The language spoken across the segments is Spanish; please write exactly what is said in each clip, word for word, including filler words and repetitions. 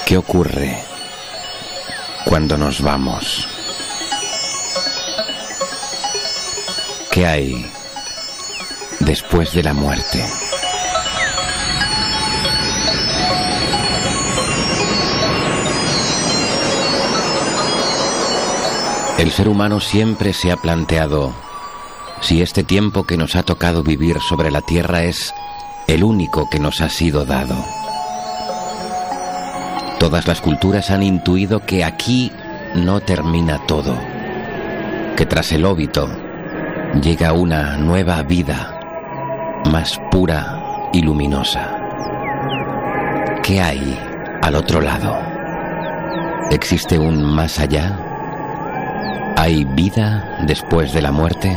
¿Qué ocurre cuando nos vamos? ¿Qué hay después de la muerte? El ser humano siempre se ha planteado si este tiempo que nos ha tocado vivir sobre la tierra es el único que nos ha sido dado. Todas las culturas han intuido que aquí no termina todo, que tras el óbito llega una nueva vida, más pura y luminosa. ¿Qué hay al otro lado? ¿Existe un más allá? ¿Hay vida después de la muerte?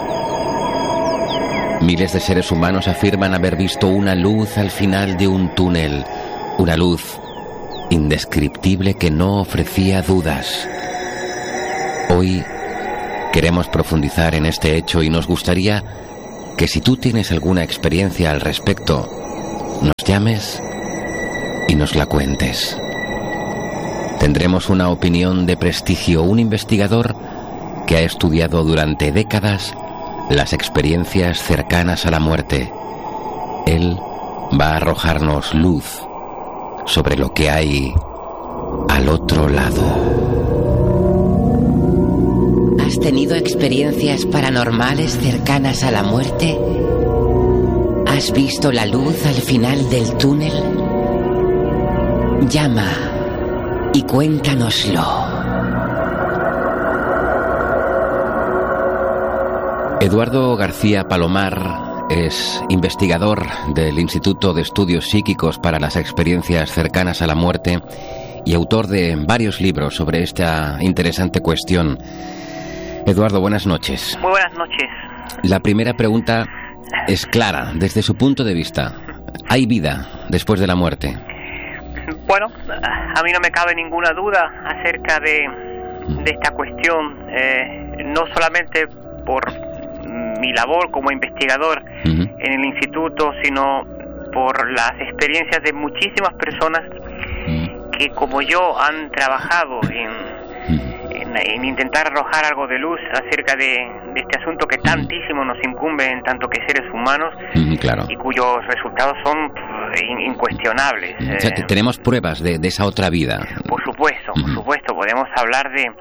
Miles de seres humanos afirman haber visto una luz al final de un túnel, una luz indescriptible que no ofrecía dudas. Hoy queremos profundizar en este hecho y nos gustaría que si tú tienes alguna experiencia al respecto, nos llames y nos la cuentes. Tendremos una opinión de prestigio, un investigador que ha estudiado durante décadas las experiencias cercanas a la muerte. Él va a arrojarnos luz sobre lo que hay al otro lado. ¿Has tenido experiencias paranormales cercanas a la muerte? ¿Has visto la luz al final del túnel? Llama y cuéntanoslo. Eduardo García Palomar es investigador del Instituto de Estudios Psíquicos para las Experiencias Cercanas a la Muerte y autor de varios libros sobre esta interesante cuestión. Eduardo, buenas noches. Muy buenas noches. La primera pregunta es clara, desde su punto de vista. ¿Hay vida después de la muerte? Bueno, a mí no me cabe ninguna duda acerca de, de esta cuestión, eh, no solamente por mi labor como investigador uh-huh. en el instituto, sino por las experiencias de muchísimas personas uh-huh. que como yo han trabajado en, uh-huh. en, en intentar arrojar algo de luz acerca de, de este asunto que tantísimo nos incumbe en tanto que seres humanos uh-huh, claro. y cuyos resultados son in, incuestionables. O sea, eh, tenemos pruebas de, de esa otra vida. Por supuesto, uh-huh. por supuesto, podemos hablar de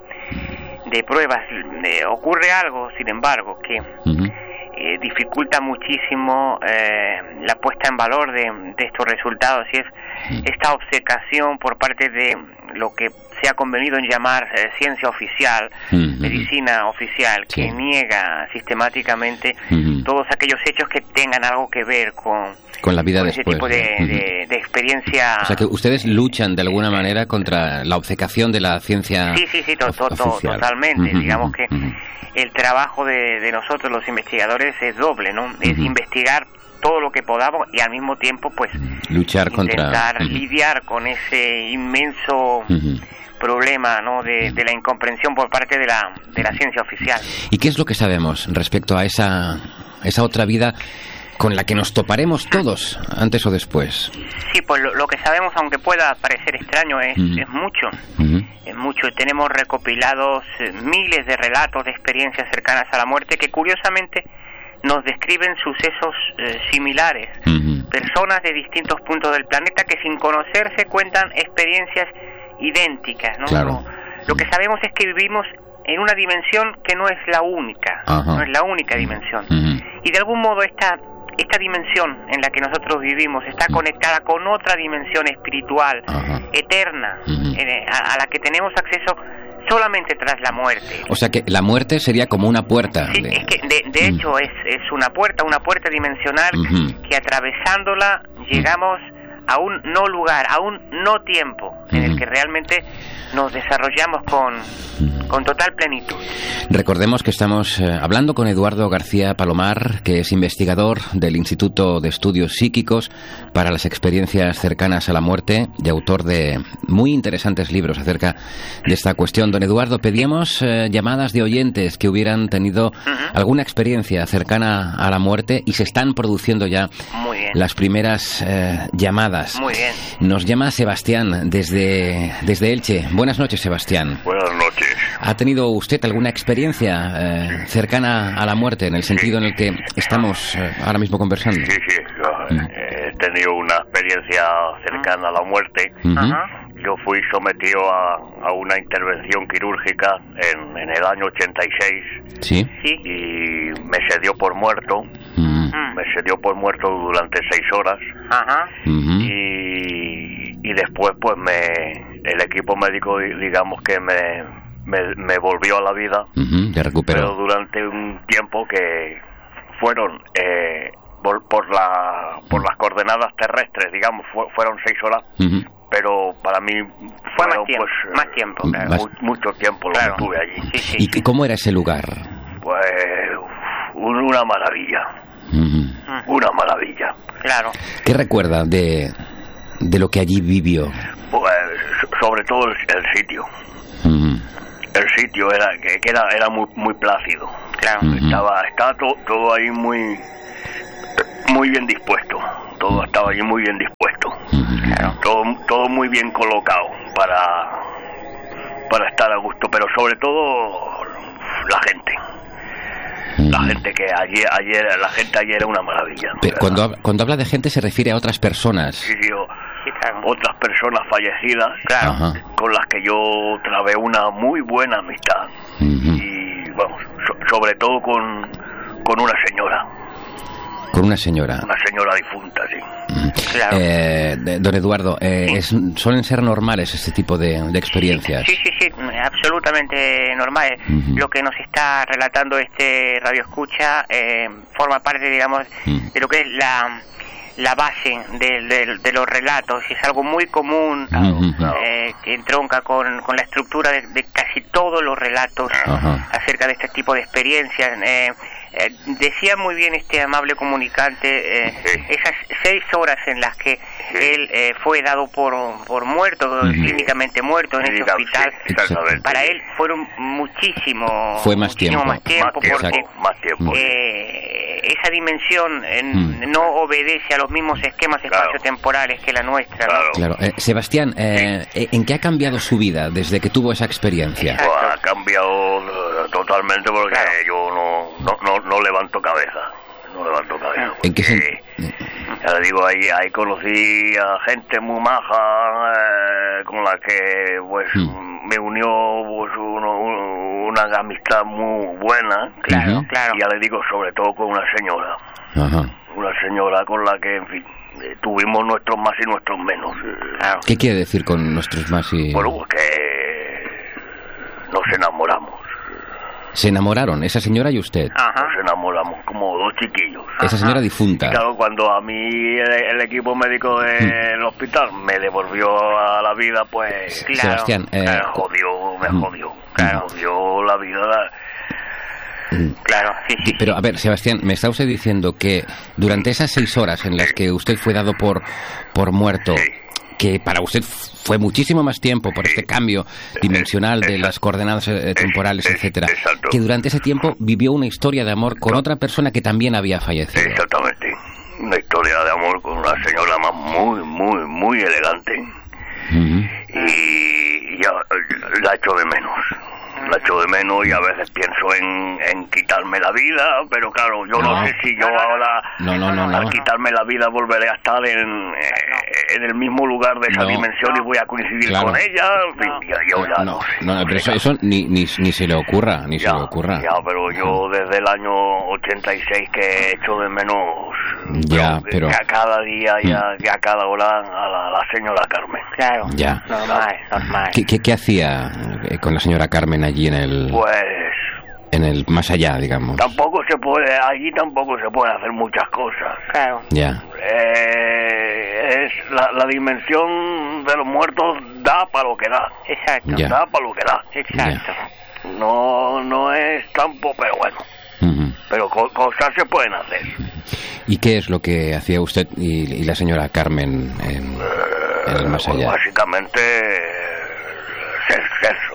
de pruebas. Eh, ocurre algo, sin embargo, que uh-huh. eh, dificulta muchísimo eh, la puesta en valor de, de estos resultados, y es uh-huh. esta obcecación por parte de lo que se ha convenido en llamar eh, ciencia oficial, uh-huh. medicina oficial, sí. que niega sistemáticamente uh-huh. todos aquellos hechos que tengan algo que ver con con la vida con después, ese tipo de, ¿no? de, de experiencia. O sea que ustedes luchan de alguna manera contra la obcecación de la ciencia. Sí, sí, sí, to, to, to, totalmente. Uh-huh, Digamos que uh-huh. el trabajo de, de nosotros los investigadores es doble, ¿no? Uh-huh. Es investigar todo lo que podamos y al mismo tiempo, pues, luchar intentar contra... Uh-huh. lidiar con ese inmenso uh-huh. problema, ¿no? De, de la incomprensión por parte de la de la ciencia oficial. ¿Y qué es lo que sabemos respecto a esa esa otra vida con la que nos toparemos todos, antes o después? Sí, pues lo, lo que sabemos, aunque pueda parecer extraño, es, uh-huh. es mucho. Uh-huh. Es mucho. Tenemos recopilados eh, miles de relatos de experiencias cercanas a la muerte que curiosamente nos describen sucesos eh, similares. Uh-huh. Personas de distintos puntos del planeta que sin conocerse cuentan experiencias idénticas, ¿no? Claro. Lo, lo que sabemos es que vivimos en una dimensión que no es la única, uh-huh. no es la única dimensión. Uh-huh. Y de algún modo esta esta dimensión en la que nosotros vivimos está conectada con otra dimensión espiritual, uh-huh. eterna, uh-huh. eh, a, a la que tenemos acceso solamente tras la muerte. O sea que la muerte sería como una puerta. Sí, de... es que de, de uh-huh. hecho es, es una puerta, una puerta dimensional uh-huh. que atravesándola llegamos uh-huh. a un no lugar, a un no tiempo, uh-huh. en el que realmente nos desarrollamos con, con total plenitud. Recordemos que estamos eh, hablando con Eduardo García Palomar, que es investigador del Instituto de Estudios Psíquicos para las Experiencias Cercanas a la Muerte y autor de muy interesantes libros acerca de esta cuestión. Don Eduardo, pedíamos eh, llamadas de oyentes que hubieran tenido uh-huh. alguna experiencia cercana a la muerte y se están produciendo ya Muy bien. las primeras eh, llamadas. Muy bien. Nos llama Sebastián desde, desde Elche. Buenas noches, Sebastián. Buenas noches. ¿Ha tenido usted alguna experiencia eh, cercana a la muerte, en el sentido en el que estamos eh, ahora mismo conversando? Sí, sí. Yo, mm. He tenido una experiencia cercana a la muerte. Uh-huh. Ajá. Yo fui sometido a, a una intervención quirúrgica en, en el año ochenta y seis. Sí. Sí. Y me se dio por muerto. Mm. Me se dio por muerto durante seis horas. Ajá. Uh-huh. Y, y después, pues, me el equipo médico, digamos que me, me, me volvió a la vida. Uh-huh. Te recuperó. Pero durante un tiempo que fueron eh, por, por, la, por las coordenadas terrestres, digamos, fu- fueron seis horas. Uh-huh. Pero para mí Fue fueron, más tiempo, pues, más tiempo, eh, claro. más- mu- mucho tiempo lo Claro. que estuve allí. Sí, sí, ¿Y sí. qué- cómo era ese lugar? Pues un- una maravilla, Uh-huh. una maravilla. Claro. ¿Qué recuerda de, de lo que allí vivió? Pues so- sobre todo el, el sitio. Uh-huh. El sitio era que, que era era muy muy plácido. Claro. Mm. Estaba estaba to- todo ahí muy muy bien dispuesto. Todo estaba allí muy bien dispuesto. Uh-huh. Claro. Todo todo muy bien colocado para para estar a gusto, pero sobre todo la gente. La Uh-huh. gente que ayer ayer la gente ayer era una maravilla. Pero cuando, hab- cuando habla de gente se refiere a otras personas. Sí, sí, o- Sí, claro. otras personas fallecidas Claro. Ajá. con las que yo trabé una muy buena amistad. Uh-huh. Y vamos, so- sobre todo con, con una señora, Con una señora. una señora difunta, sí. Uh-huh. Claro. Eh, de- don Eduardo, eh, es- ¿suelen ser normales este tipo de, de experiencias? Sí, sí, sí, absolutamente normal. Ujú. Lo que nos está relatando este Radio Escucha eh, forma parte, digamos, Mm. de lo que es la, la base de, de- de los relatos. Es algo muy común, Ujú. eh, que entronca con, con la estructura de, de casi todos los relatos Ajá. acerca de este tipo de experiencias. Eh, eh, decía muy bien este amable comunicante, eh, Sí. esas seis horas en las que él eh, fue dado por, por muerto, Ujú. clínicamente muerto en ese Digamos, hospital. sí, exactamente. Para él fueron muchísimo, Fue más muchísimo tiempo. más tiempo, más tiempo, porque más tiempo. eh, esa dimensión eh, Mm. no obedece a los mismos esquemas Claro. espaciotemporales que la nuestra, ¿no? Claro. Claro. Eh, Sebastián, eh, ¿en qué ha cambiado su vida desde que tuvo esa experiencia? Exacto. Pues, ha cambiado eh, totalmente porque Claro. yo no, no, no, no levanto cabeza. No levanto cabeza. ¿En qué porque, sen- Ya le digo, ahí, ahí conocí a gente muy maja, eh, con la que pues Mm. me unió pues uno- un- una amistad muy buena. Claro, Ujú. claro. Y ya le digo, sobre todo con una señora. Ajá. Una señora con la que, en fin, eh, tuvimos nuestros más y nuestros menos. eh, Claro. ¿Qué quiere decir con nuestros más y...? Bueno, pues que nos enamoramos. Se enamoraron, esa señora y usted. Ajá. Nos enamoramos como dos chiquillos. Esa señora difunta. Y claro, cuando a mí el, el equipo médico del hospital me devolvió a la vida, pues Claro. Sebastián, eh, me jodió, me Mm. jodió. Claro. Me jodió la vida. mm, Claro, sí, sí. pero a ver, Sebastián, me está usted diciendo que durante esas seis horas en las que usted fue dado por, por muerto, Sí. que para usted fue muchísimo más tiempo por este cambio dimensional de Exacto. las coordenadas eh, temporales, Es- etcétera, exacto. que durante ese tiempo vivió una historia de amor con otra persona que también había fallecido. Exactamente. Una historia de amor con una señora más muy, muy, muy elegante. Ujú. Y ya la echo de menos. La echo de menos y a veces pienso en, en quitarme la vida, pero claro, yo no, No. sé si yo No, no, no. ahora No, no, no, al no. quitarme la vida volveré a estar en, eh, en el mismo lugar de esa No. dimensión y No. voy a coincidir Claro. con ella. En fin, No. ya, yo ya no, No, sé. no, pero eso, eso ni, ni, ni se le ocurra, ni ya, se le ocurra. ya, pero yo desde el año ochenta y seis que echo de menos Ya, que- pero- que a cada día, ya, que a cada hora a la, a la señora Carmen. Claro. Ya. Normal, normal. ¿Qué, qué, qué hacía eh, con la señora Carmen allí en el...? Pues En el más allá, digamos. Tampoco se puede, allí tampoco se pueden hacer muchas cosas. Claro. Ya. Eh, es la, la dimensión de los muertos da para lo que da. Exacto. Ya. Da para lo que da. Exacto. No, no es campo, pero bueno. Uh-huh. Pero co- cosas se pueden hacer. ¿Y qué es lo que hacía usted y, y la señora Carmen en, en el más Pues allá? básicamente eh, sexo.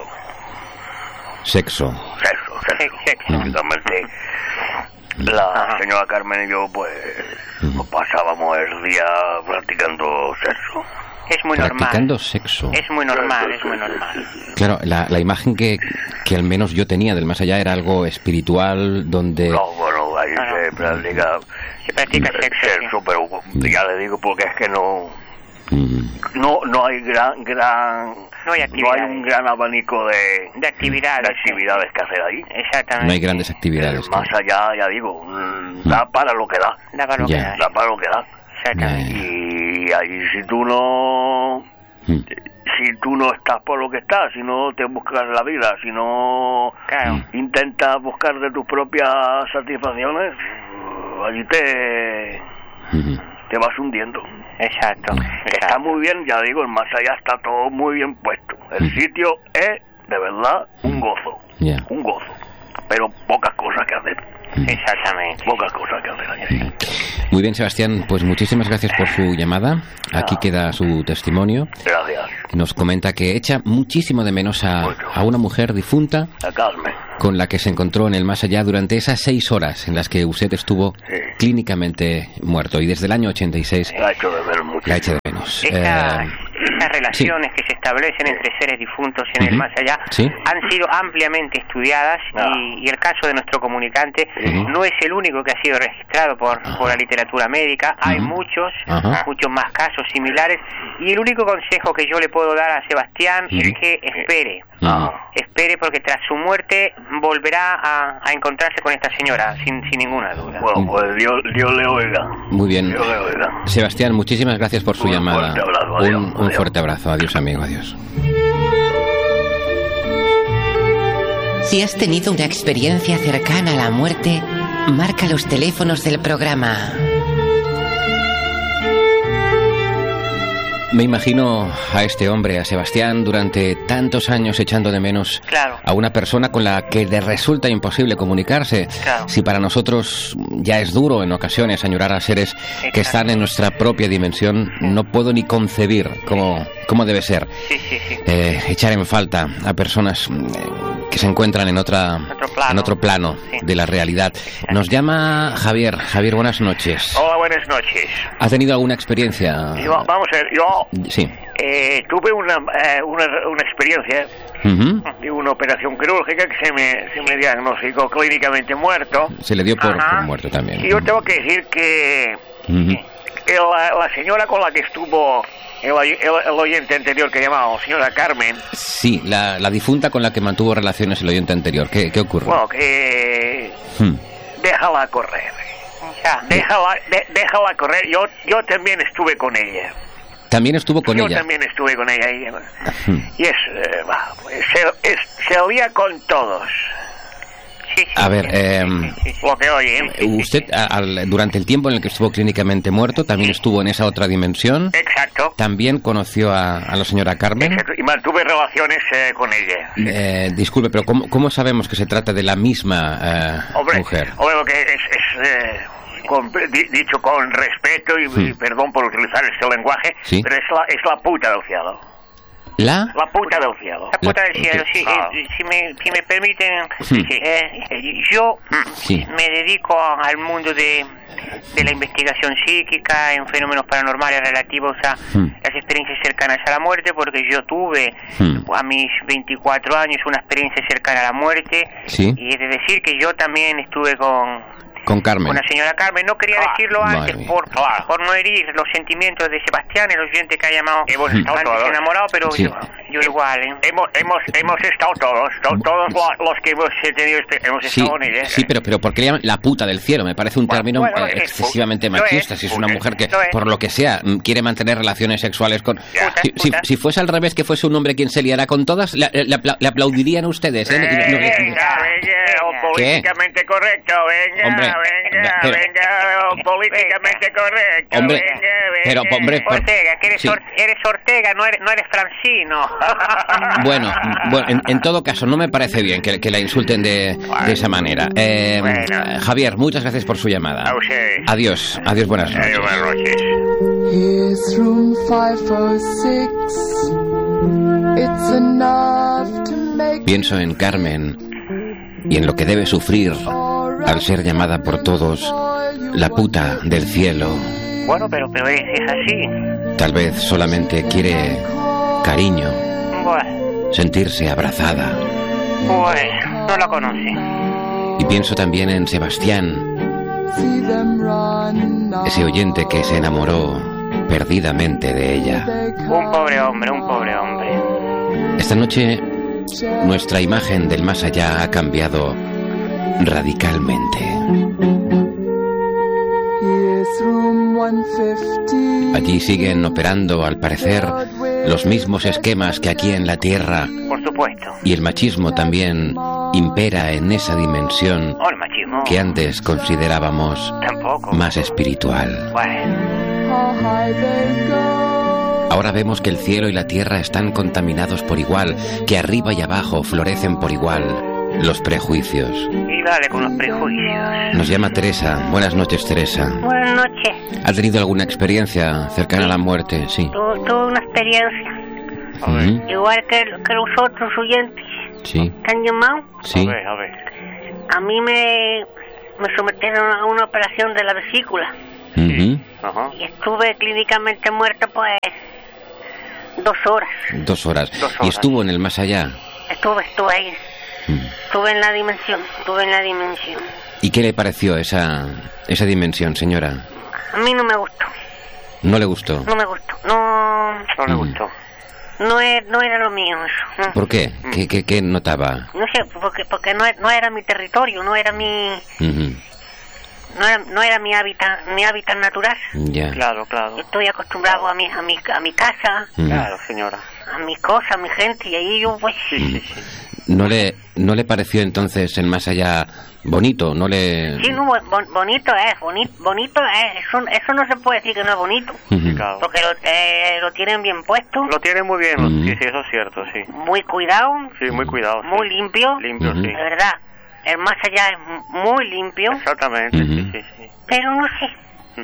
Sexo. Sexo, sexo. Sexo. Básicamente la Ajá. señora Carmen y yo pues nos pasábamos el día practicando sexo. Es muy normal. Practicando sexo. Es muy normal, es muy normal. Claro, la, la imagen que, que al menos yo tenía del más allá era algo espiritual, donde... No, bueno, ahí Ah, no. se practica Se practica eh, sexo. sexo, pero ya le digo porque es que no Mm, no no hay gran gran No hay no hay actividades. un gran abanico de, De actividades. de actividades que hacer ahí. Exactamente. no hay grandes actividades. Más allá, ya digo, mm, da para lo que da, Da para lo Ya. que da. da para lo que da. Exactamente. Ya, ya. Y ahí si tú no Mm, si tú no estás por lo que estás, si no te buscas la vida, si no Claro. intentas buscar de tus propias satisfacciones, allí te ujú. te vas hundiendo. Exacto. Está Exacto. muy bien, ya digo, el más allá está todo muy bien puesto. El sitio es, de verdad, un gozo. Ya. Un gozo. Pero pocas cosas que hacer. Exactamente. Pocas cosas que hacer allí. Muy bien, Sebastián, pues muchísimas gracias por su llamada. Aquí queda su testimonio. Gracias. Nos comenta que echa muchísimo de menos a, a una mujer difunta A Carmen. con la que se encontró en el más allá durante esas seis horas en las que usted estuvo Sí. clínicamente muerto. Y desde el año ochenta y seis La he hecho de ver mucho. la echa de menos. Estas, Eh, estas relaciones que se establecen entre seres difuntos en el Ujú. más allá Sí. han sido ampliamente estudiadas Ah. y, y el caso de nuestro comunicante Ujú. no es el único que ha sido registrado por, por la literatura médica. Hay Ujú. muchos, Ajá. muchos más casos similares y el único consejo que yo le puedo dar a Sebastián Ujú. es que espere. Ujú. Espere porque tras su muerte volverá a, a encontrarse con esta señora, sin, sin ninguna duda. Bueno, pues Dios, Dios le oiga. Muy bien. Dios le oiga. Sebastián, muchísimas gracias por su Un llamada. fuerte abrazo, adiós, un, un adiós. fuerte abrazo. Adiós, amigo. Adiós. Si has tenido una experiencia cercana a la muerte, marca los teléfonos del programa. Me imagino a este hombre, a Sebastián, durante tantos años echando de menos Claro. a una persona con la que le resulta imposible comunicarse. Claro. Si para nosotros ya es duro en ocasiones añorar a seres que están en nuestra propia dimensión, no puedo ni concebir cómo, cómo debe ser Sí, sí, sí. eh, echar en falta a personas mm, que se encuentran en otra Otro plano. en otro plano Sí. de la realidad. Nos llama Javier. Javier, buenas noches. Hola, buenas noches. ¿Ha tenido alguna experiencia? Yo, vamos a ver, yo Sí. eh, tuve una, eh, una, una experiencia Ujú. de una operación quirúrgica que se me, se me diagnosticó clínicamente muerto. Se le dio por, Ajá. por muerto también. Y yo tengo que decir que Ujú. que la, la señora con la que estuvo el, oy- el- el oyente anterior que llamaba señora Carmen, Sí, la, la difunta con la que mantuvo relaciones el oyente anterior. ¿Qué, qué ocurre? bueno, que Hmm. déjala correr. Ya. Déjala, de- déjala correr. Yo yo también estuve con ella. También estuvo con yo ella. también estuve con ella. Y, Hmm. y es, eh, va, se, es- se oía con todos. Sí, sí, A ver, sí, eh, sí, sí, sí. Lo que oyen. Usted, a- al- durante el tiempo en el que estuvo clínicamente muerto, también estuvo en esa otra dimensión. Exacto. También conoció a, a la señora Carmen. Exacto. Y mantuve relaciones eh, con ella. Eh, disculpe, pero ¿cómo, cómo sabemos que se trata de la misma eh, Hombre, mujer? hombre, lo que es, es eh, con- di- dicho con respeto y, Sí. y perdón por utilizar este lenguaje, Sí. pero es la, es la puta del cielo. ¿La? La puta del cielo. La puta La- del cielo, sí. Ah. eh, si, me, si me permiten, Sí. eh, eh, yo mm, Sí. me dedico al mundo de, de la investigación psíquica en fenómenos paranormales relativos a Hmm. las experiencias cercanas a la muerte, porque yo tuve Hmm. a mis veinticuatro años una experiencia cercana a la muerte, Sí. y es de decir que yo también estuve con... Con Carmen. con la señora Carmen. No quería Ah, decirlo madre antes mía. por, por no herir los sentimientos de Sebastián, el oyente que ha llamado Hemos Hmm. estado antes todos. enamorado, pero Sí. yo, yo igual, ¿eh? Hemos, hemos, hemos estado todos, to- todos lo- los que hemos tenido, este- hemos Sí, estado con ella. sí, pero, pero ¿por qué le llaman la puta del cielo? Me parece un Bueno, término bueno, eh, es- excesivamente lo es, machista. Si es una porque- mujer que, lo es. por lo que sea, mm, quiere mantener relaciones sexuales con... Puta, Si, si- puta. si fuese al revés, que fuese un hombre quien se liara con todas, le, le apla- le aplaudirían ustedes, ¿eh? Eh, No- no- venga, venga, Venga. políticamente ¿Qué? correcto, venga, Hombre, venga, pero- venga, políticamente correcto, Hombre, venga, venga. pero, hombre, por- Ortega, que eres, sí. Or- eres Ortega, no eres, no eres Francino. Bueno, bueno en, en todo caso, no me parece bien que, que la insulten de, de esa manera. Eh, Bueno. Javier, muchas gracias por su llamada. A ustedes. Adiós, adiós, buenas noches. Adiós, buenas noches. Here's room five oh six. It's enough to make Pienso en Carmen y en lo que debe sufrir al ser llamada por todos la puta del cielo. Bueno, pero, pero es, es así. Tal vez solamente quiere cariño, Bueno, sentirse abrazada. bueno, no la conoce. Y pienso también en Sebastián, see them run now. ese oyente que se enamoró perdidamente de ella. Un pobre hombre, un pobre hombre. Esta noche nuestra imagen del más allá ha cambiado radicalmente. Here's room one fifty. Allí siguen operando, al parecer, los mismos esquemas que aquí en la Tierra, Por supuesto. y el machismo también impera en esa dimensión Oh, el machismo. que antes considerábamos Tampoco. más espiritual. Bueno, How high they go. Ahora vemos que el cielo y la tierra están contaminados por igual, que arriba y abajo florecen por igual los prejuicios. y dale con los prejuicios. Nos llama Teresa. Buenas noches, Teresa. Buenas noches. ¿Ha tenido alguna experiencia cercana a la muerte? Sí. Tu- Tuve una experiencia, Ujú. igual que, que los otros oyentes Sí, que han llamado. sí. A ver, a ver. A mí me, me sometieron a una operación de la vesícula Ujú. Ajá. y estuve clínicamente muerta pues dos horas. Dos horas. Dos ¿Y horas. estuvo en el más allá? Estuve, estuve ahí, Mm. estuve en la dimensión, estuve en la dimensión. ¿Y qué le pareció esa, esa dimensión, señora? A mí no me gustó, ¿No le gustó? no me gustó, no, No le Mm. gustó. no, es, no era lo mío eso. No, ¿Por qué? ¿Qué, qué, qué notaba? no sé, porque, porque no, no era mi territorio, no era mi, Ujú. no era, no era mi hábitat, mi hábitat natural. Ya. Claro, claro. Yo estoy acostumbrado a mi, a mi, a mi casa, Ujú. Claro, señora. a mis cosas, a mi gente, y ahí yo pues... Sí, sí, sí. ¿No le, ¿No le pareció entonces el más allá bonito? ¿No le...? Sí, no, bon- bonito es, bonito, bonito es, eso, eso no se puede decir que no es bonito, Ujú. Claro. porque lo, eh, lo tienen bien puesto, Lo tiene muy bien. Mm. Sí, sí, eso es cierto, sí. muy cuidado, Sí, muy cuidado. sí. muy limpio, Limpio, Ujú. sí. de verdad, el más allá es m- muy limpio, Exactamente, Ujú. sí, sí, sí. pero no sé,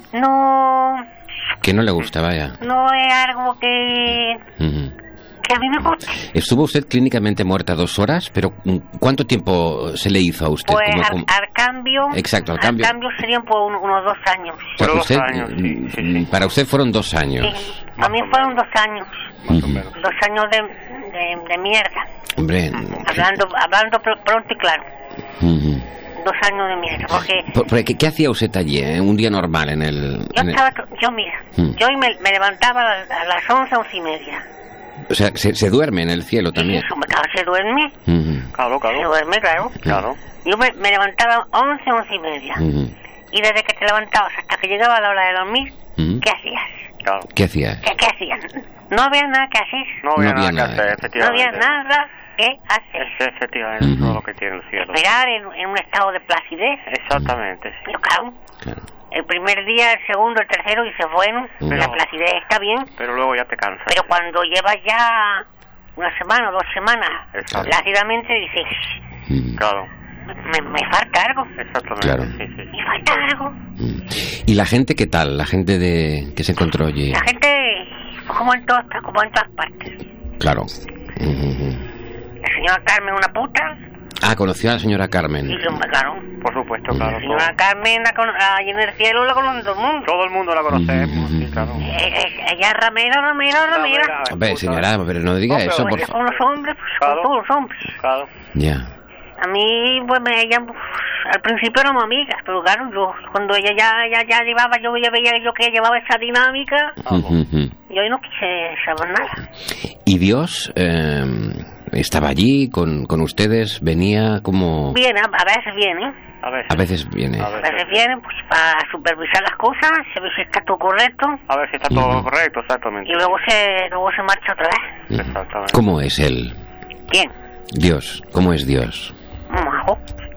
no, Que no le gusta, vaya. no es algo que, Ujú. que a mí me guste. Estuvo usted clínicamente muerta dos horas, pero mm, ¿cuánto tiempo se le hizo a usted? Pues ¿Cómo- al, cómo- al cambio, Exacto, al cambio. serían por un- unos dos años. O sea, Fueron usted, dos años, sí, mm, sí, sí. Para usted fueron dos años. Sí, Más a mí o fueron menos. dos años, Más o Ujú. menos. dos años de, de, de mierda, Hombre, hablando hablando pr- pronto y claro, ujú. dos años de mierda, porque Por- por- ¿Qué, qué hacía usted allí, eh? Un día normal en el... yo en el- estaba, to- yo mira, Mm. yo me, me levantaba a las- a las once, once y media, O sea, se, se duerme en el cielo y también. eso, me claro, se duerme, Ujú. Claro, se claro. duerme, claro, Claro. yo me, me levantaba once, once y media, Ujú. y desde que te levantabas hasta que llegaba la hora de dormir, Ujú. ¿qué hacías? Claro. ¿Qué hacía? ¿Qué, qué hacías? No había nada que hacer, No había No había nada que nada. hacer, no efectivamente. había nada que hacer, Es efectivamente Ujú. todo lo que tiene el cielo. esperar en, en un estado de placidez, Exactamente, sí. pero claro, Claro. el primer día, el segundo, el tercero, dices, bueno, Pero- la placidez está bien, Pero luego ya te cansas. pero cuando llevas ya una semana o dos semanas, Exacto. plácidamente dices, Ujú. Claro, me, me falta algo, exactamente. Claro. Sí, sí. me falta algo. Mm. ¿Y la gente qué tal? La gente de que se encontró allí. La gente, pues, como en todas, como en todas partes. Claro. Ujú. La señora Carmen, una puta, Ah, conoció a la señora Carmen. y yo, claro, Por supuesto, claro. la señora Todo, Carmen, la, cono- allí en el cielo la conoce todo el mundo. todo el mundo la conocemos, Ujú. sí, claro. Eh, eh, Ella es ramera, ramera, ramera. Hombre, señora, pero no diga No, pero eso, por Pues, favor. con los hombres, pues, Claro. con todos los hombres. Claro. Ya. A mí, pues, me, ella, pues, al principio éramos amigas, pero claro, yo, cuando ella ya, ya, ya llevaba, yo ya veía yo que llevaba esa dinámica, Ujú, ujú. yo no quise saber nada. ¿Y Dios eh, estaba allí con, con ustedes? ¿Venía como...? Viene, a, a veces viene, A ver. A veces viene. A a ver, veces viene, pues, para supervisar las cosas, se ve si está todo correcto, a ver si está todo Ujú. correcto, exactamente. y luego se, luego se marcha otra vez. Ujú. Exactamente. ¿Cómo es Él? ¿Quién? Dios. ¿Cómo es Dios? Un majo.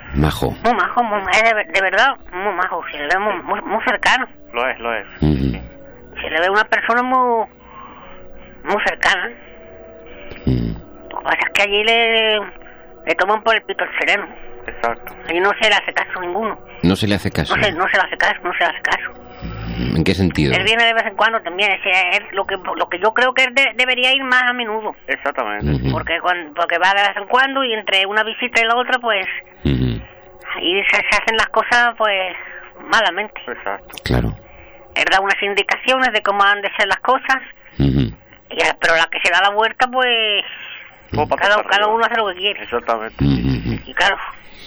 Majo. Muy majo, muy, es de, de verdad, muy majo. Se le ve muy, muy, muy cercano. Lo es, lo es. Mm. Se le ve una persona muy, muy cercana. Mm. Lo que pasa es que allí le, le toman por el pito al sereno. Exacto. Allí no se le hace caso a ninguno. No se le hace caso. No se, no se le hace caso, no se le hace caso. ¿En qué sentido? Él viene de vez en cuando también. Es, es lo que lo que yo creo que él de, debería ir más a menudo. Exactamente. Ujú. Porque cuando, porque va de vez en cuando y entre una visita y la otra, pues, Ujú. ahí se, se hacen las cosas, pues, malamente. Exacto. Claro. Él da unas indicaciones de cómo han de ser las cosas, Ujú. y, pero la que se da la vuelta, pues, Como para cada, para cada arriba. uno hace lo que quiere. Exactamente. Ujú. Y claro,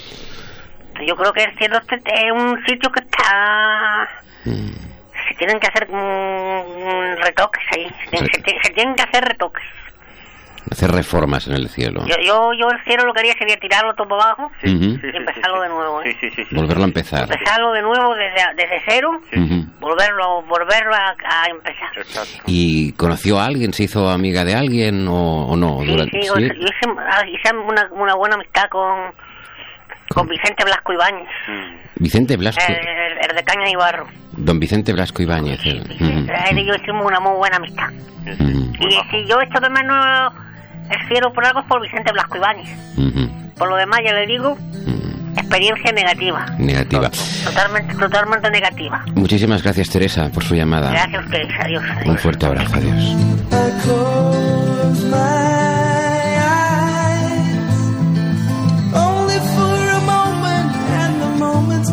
yo creo que el cielo este es un sitio que está... Se tienen que hacer mm, retoques ahí, se, tienen- Sí. se ti- se tienen que hacer retoques. Hacer reformas en el cielo. Yo, yo, yo el cielo lo que haría sería tirarlo todo para abajo Ujú. y empezarlo de nuevo, ¿eh? Sí, sí, sí. sí. Volverlo a empezar. Empezarlo de nuevo desde, desde cero, Ujú. volverlo, volverlo a, a empezar. Exacto. ¿Y conoció a alguien? ¿Se hizo amiga de alguien o, o no? Sí, Durante- sí, o sea, yo hice, ah, hice una, una buena amistad con, con Vicente Blasco Ibáñez, Mm. Vicente Blasco. el, el- el de Caña y Barro. Don Vicente Blasco Ibáñez. el- Vicente, él y yo hicimos una muy buena amistad. Ujú. Ujú. Y si yo echo de menos el cielo por algo es por Vicente Blasco Ibáñez. Ujú. Por lo demás, ya le digo, Ujú. experiencia negativa. Negativa. Totalmente, totalmente negativa. Muchísimas gracias, Teresa, por su llamada. Gracias a ustedes. Adiós. Un adiós. fuerte abrazo. Adiós. I close my eyes only for a moment and the moment's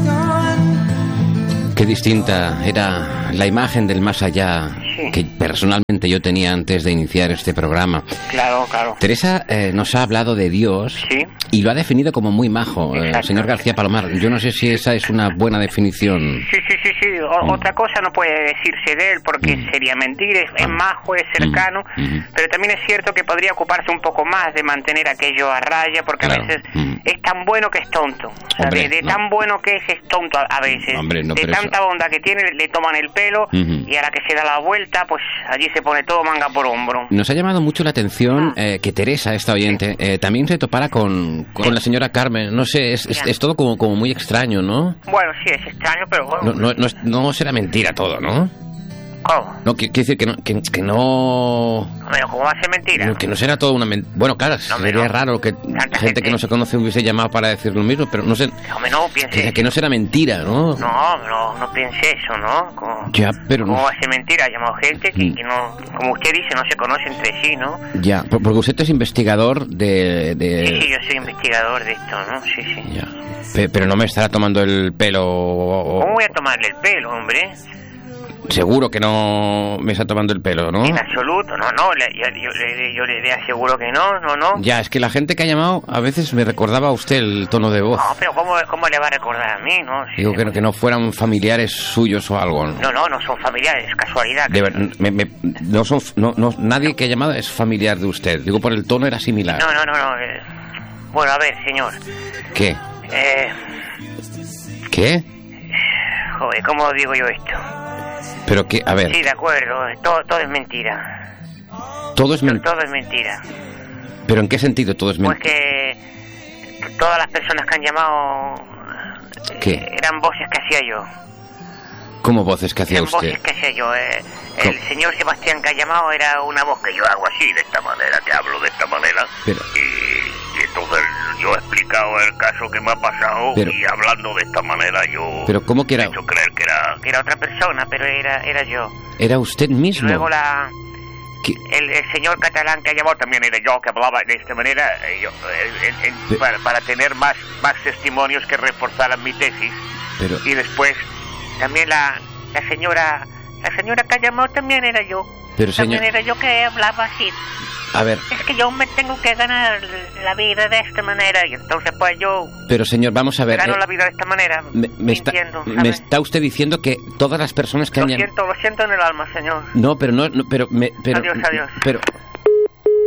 gone. Qué distinta era la imagen del más allá Sí. que personalmente yo tenía antes de iniciar este programa. Claro, claro. Teresa eh, nos ha hablado de Dios Sí. y lo ha definido como muy majo, eh, Exacto. señor García Palomar. Yo no sé si esa es una buena definición. Sí, sí, sí, sí. O- Mm. Otra cosa no puede decirse de él porque Mm. sería mentir. Es, es majo, es cercano, Mm. Mm. pero también es cierto que podría ocuparse un poco más de mantener aquello a raya porque Claro. a veces Mm. es tan bueno que es tonto. O sea, Hombre, de de no. tan bueno que es, es tonto a, a veces. Hombre, no, de pero eso- tanta bondad que tiene, le toman el pelo Ujú. y a la que se da la vuelta, pues allí se pone todo manga por hombro. Nos ha llamado mucho la atención Ah. eh, que Teresa, esta oyente, eh, también se topara con, con la señora Carmen. No sé, es, es, Ya. es todo como, como muy extraño, ¿no? Bueno, sí, es extraño, pero bueno. No, no, no, es- no será mentira todo, ¿no? ¿Cómo? No, quiere decir que no, que, que no... Pero ¿cómo va a ser mentira? No, que no será todo una mentira. Bueno, claro, hombre, sería no. raro que Tanta gente, gente. que no se conoce hubiese llamado para decir lo mismo, pero no sé, Hombre, no piense. que, que no será mentira, ¿no? No, no, no piense eso, ¿no? ¿Cómo, Ya, pero ¿Cómo no. va a ser mentira? Ha llamado gente que, Mm. que no, como usted dice, no se conoce entre sí, ¿no? Ya, por- porque usted es investigador de... de- Sí, sí, yo soy investigador de esto, ¿no? Sí, sí. Ya. Pe- pero no me estará tomando el pelo... o- o- ¿Cómo voy a tomarle el pelo, hombre? Seguro que no me está tomando el pelo, ¿no? En absoluto, no, no, le- yo, yo le- yo le aseguro que no, no, no. Ya, es que la gente que ha llamado a veces me recordaba a usted el tono de voz. No, pero ¿cómo, cómo le va a recordar a mí, no? Sí, Digo que, no- que no fueran familiares suyos o algo. ¿no? No, no, no son familiares, es casualidad. De ver- me- me- no son, no, no, nadie que ha llamado es familiar de usted. Digo, por el tono era similar. No, no, no, no. eh, Bueno, a ver, señor. ¿Qué? Eh, ¿Qué? joder, ¿cómo digo yo esto? Pero que, a ver, Sí, de acuerdo, todo, todo es mentira. todo es mentira. Todo es mentira. ¿Pero en qué sentido todo es Pues mentira? que todas las personas que han llamado eh, ¿Qué? eran voces que hacía yo. ¿Cómo voces que hacía Eran usted? voces que hacía yo. Eh. El ¿Cómo? señor Sebastián que ha llamado era una voz que yo hago así, de esta manera, que hablo de esta manera. Pero- Y, y entonces yo he explicado el caso que me ha pasado Pero- y hablando de esta manera yo Pero ¿cómo que he era? hecho creer que era... Que era otra persona, pero era era yo. ¿Era usted Y mismo? luego la ¿Qué? el, el señor catalán que ha llamado también era yo, que hablaba de esta manera, eh, yo, eh, en- en- Pe- para, para tener más, más testimonios que reforzaran mi tesis. Pero, Y después también la, la señora la señora que ha llamado también era yo. pero También señor, era yo que hablaba así. a ver, Es que yo me tengo que ganar la vida de esta manera. Y entonces pues yo pero señor, vamos a ver. gano eh, la vida de esta manera, me, me está, mintiendo, me ¿sabes? está usted diciendo que todas las personas que Lo han llamado... siento, lo siento en el alma, señor. No, pero no, no, pero me, pero, Adiós, adiós. pero